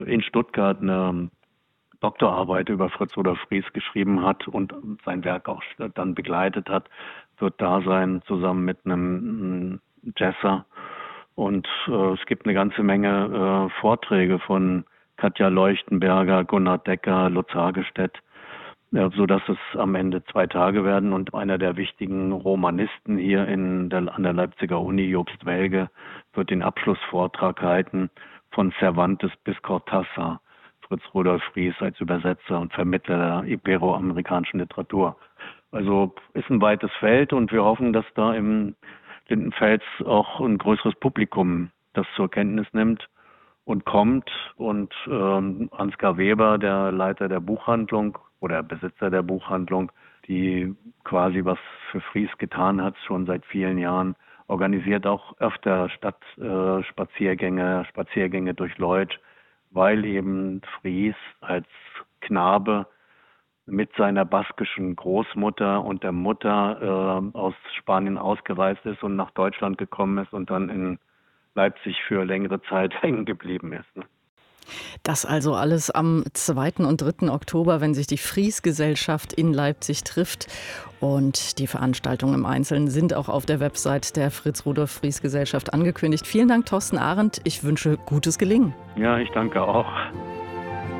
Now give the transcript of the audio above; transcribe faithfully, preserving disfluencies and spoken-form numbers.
in Stuttgart eine Doktorarbeit über Fritz Rudolf Fries geschrieben hat und sein Werk auch dann begleitet hat, wird da sein, zusammen mit einem Jesser. Und äh, es gibt eine ganze Menge äh, Vorträge von Katja Leuchtenberger, Gunnar Decker, Lutz Hagestedt, ja, so dass es am Ende zwei Tage werden. Und einer der wichtigen Romanisten hier in der, an der Leipziger Uni, Jobst Welge, wird den Abschlussvortrag halten von Cervantes bis Cortázar. Fritz Rudolf Fries als Übersetzer und Vermittler der iberoamerikanischen Literatur. Also ist ein weites Feld und wir hoffen, dass da im Lindenfels auch ein größeres Publikum das zur Kenntnis nimmt und kommt. Und ähm, Ansgar Weber, der Leiter der Buchhandlung oder Besitzer der Buchhandlung, die quasi was für Fries getan hat, schon seit vielen Jahren, organisiert auch öfter Stadtspaziergänge, äh, Spaziergänge durch Leutsch, weil eben Fries als Knabe mit seiner baskischen Großmutter und der Mutter äh, aus Spanien ausgereist ist und nach Deutschland gekommen ist und dann in Leipzig für längere Zeit hängen geblieben ist. Ne? Das also alles am zweiten und dritten Oktober, wenn sich die Fries-Gesellschaft in Leipzig trifft. Und die Veranstaltungen im Einzelnen sind auch auf der Website der Fritz-Rudolf-Fries-Gesellschaft angekündigt. Vielen Dank, Thorsten Arendt. Ich wünsche gutes Gelingen. Ja, ich danke auch.